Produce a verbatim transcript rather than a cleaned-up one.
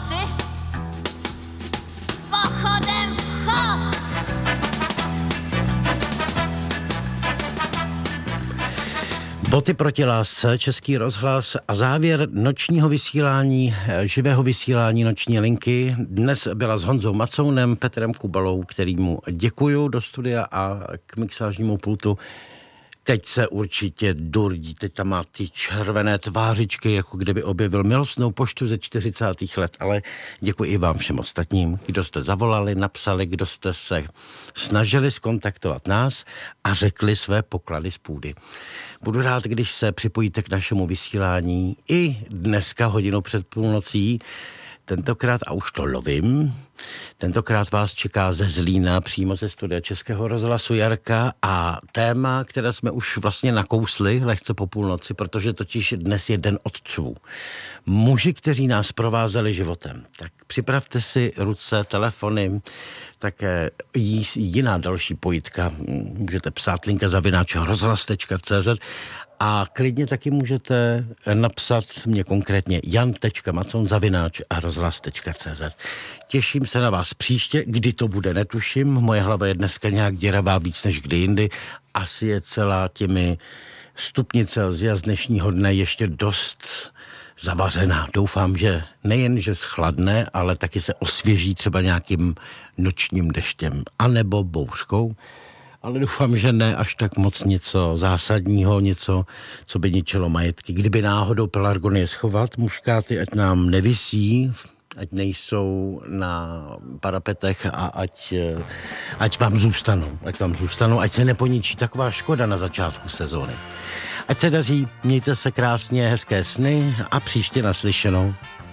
boty pochodem vchod. Boty proti lásce, Český rozhlas a závěr nočního vysílání, živého vysílání Noční linky. Dnes byla s Honzou Macounem, Petrem Kubalou, kterýmu děkuju do studia a k mixážnímu pultu. Teď se určitě durdí, teď tam má ty červené tvářičky, jako kdyby objevil milostnou poštu ze čtyřicátých let, ale děkuji i vám všem ostatním, kdo jste zavolali, napsali, kdo jste se snažili skontaktovat nás a řekli své poklady z půdy. Budu rád, když se připojíte k našemu vysílání i dneska hodinu před půlnocí. Tentokrát, a už to lovím, tentokrát vás čeká ze Zlína, přímo ze studia Českého rozhlasu Jarka a téma, které jsme už vlastně nakousli lehce po půlnoci, protože totiž dnes je Den otců. Muži, kteří nás provázeli životem. Tak připravte si ruce, telefony, také jiná další pojitka. Můžete psát linka zavináč rozhlas tečka cé zet a klidně taky můžete napsat mě konkrétně jan tečka macon zavináč a rozhlas tečka cé zet. Těším se na vás příště, kdy to bude, netuším. Moje hlava je dneska nějak děravá víc než kdy jindy. Asi je celá těmi stupni Celsia z dnešního dne ještě dost zavařená. Doufám, že nejen, že schladne, ale taky se osvěží třeba nějakým nočním deštěm anebo bouřkou. Ale doufám, že ne až tak moc něco zásadního, něco, co by ničilo majetky. Kdyby náhodou pelargonie schovat, muškáty, ať nám nevisí, ať nejsou na parapetech a ať, ať vám zůstanou. Ať vám zůstanou, ať se neponičí taková škoda na začátku sezóny. Ať se daří, mějte se krásně, hezké sny a příště naslyšenou.